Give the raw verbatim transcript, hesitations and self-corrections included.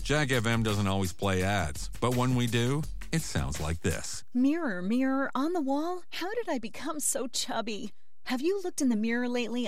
Jack F M doesn't always play ads, but when we do, it sounds like this. Mirror, mirror on the wall, how did I become so chubby? Have you looked in the mirror lately